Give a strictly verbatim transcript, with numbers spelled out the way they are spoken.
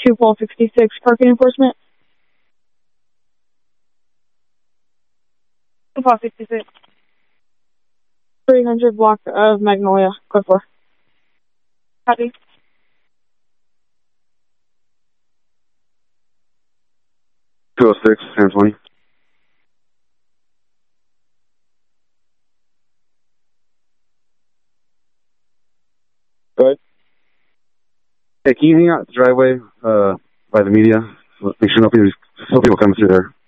two Paul sixty-six, parking enforcement. two Paul sixty-six. three hundred block of Magnolia, code four. Copy. two oh six, ten twenty. Go ahead. Hey, can you hang out at the driveway uh, by the media? Make sure nobody, so people come through there.